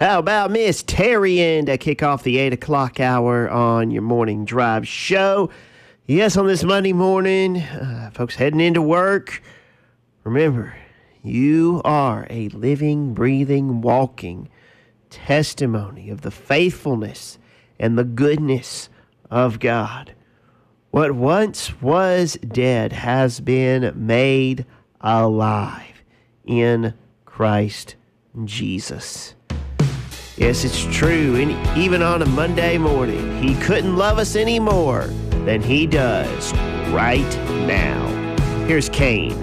How about Miss Terrian to kick off the 8 o'clock hour on your morning drive show? Yes, on this Monday morning, folks heading into work, remember, you are a living, breathing, walking testimony of the faithfulness and the goodness of God. What once was dead has been made alive in Christ Jesus. Yes, it's true. And even on a Monday morning, he couldn't love us any more than he does right now. Here's Kane.